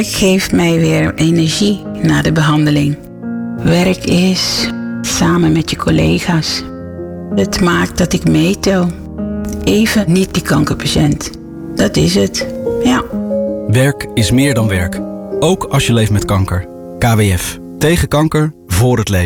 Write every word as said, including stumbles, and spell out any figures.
geeft mij weer energie na de behandeling. Werk is samen met je collega's. Het maakt dat ik meetel. Even niet die kankerpatiënt. Dat is het, ja. Werk is meer dan werk. Ook als je leeft met kanker. K W F. Tegen kanker, voor het leven.